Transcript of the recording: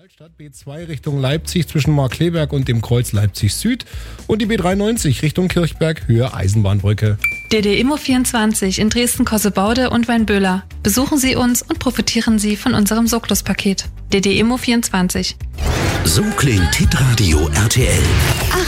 Altstadt B2 Richtung Leipzig zwischen Markkleeberg und dem Kreuz Leipzig Süd und die B93 Richtung Kirchberg Höhe Eisenbahnbrücke. DD Immo24 in Dresden-Kossebaude und Weinböhler. Besuchen Sie uns und profitieren Sie von unserem Socklus-Paket. DD Immo24. So klingt Hitradio RTL.